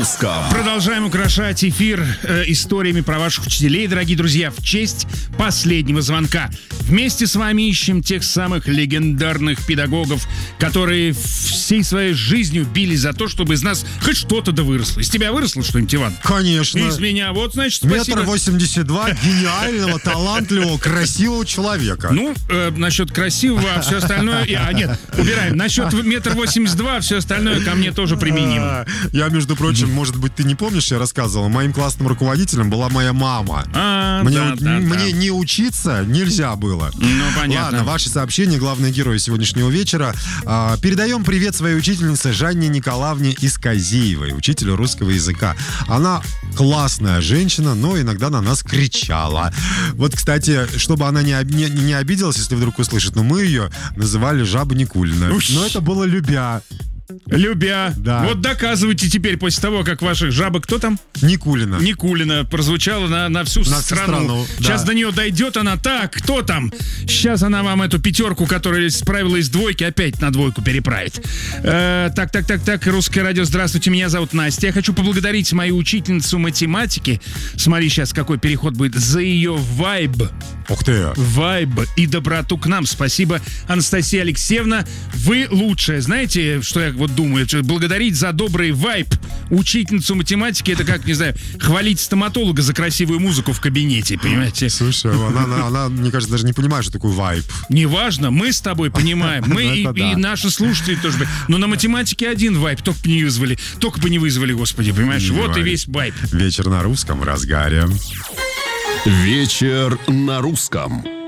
русском. Продолжаем украшать эфир историями про ваших учителей, дорогие друзья, в честь последнего звонка. Вместе с вами ищем тех самых легендарных педагогов, которые всей своей жизнью били за то, чтобы из нас хоть что-то да выросло. Из тебя выросло что-нибудь, Иван? Конечно. Из меня. Вот, значит, спасибо. 1,82 м гениального, талантливого, красивого человека. Ну, насчет красивого, а все остальное... Нет, убираем. Насчет 1,82 м, все остальное ко мне тоже применимо. Я, между прочим, может быть, ты не помнишь, я рассказывал, моим классным руководителем была моя мама. Мне не учиться нельзя было. Ну, понятно. Ладно, ваши сообщения, главные герои сегодняшнего вечера. Передаем привет своей учительнице Жанне Николаевне Исказиевой, учителю русского языка. Она классная женщина, но иногда на нас кричала. Вот, кстати, чтобы она не обиделась, если вдруг услышит, но мы ее называли Жаба Никулина. Но это было любя. Любя. Да. Вот доказывайте теперь, после того, как ваших жабок, кто там? Никулина. Никулина прозвучала на всю страну. Сейчас до нее дойдет она. Так, кто там? Сейчас она вам эту пятерку, которая справила из двойки, опять на двойку переправит. Так, русское радио, здравствуйте, меня зовут Настя. Я хочу поблагодарить мою учительницу математики. Смотри, сейчас какой переход будет. За ее вайб. Ух ты. Вайб и доброту к нам. Спасибо, Анастасия Алексеевна. Вы лучшая. Знаете, что я вот думаю? Благодарить за добрый вайб учительницу математики — это как, не знаю, хвалить стоматолога за красивую музыку в кабинете, понимаете? Слушай, она, мне кажется, даже не понимает, что такое вайб. Неважно, мы с тобой понимаем. Мы и наши слушатели тоже. Но на математике один вайб, только бы не вызвали, господи, понимаешь? Вот и весь вайб. Вечер на русском в разгаре. Вечер на русском.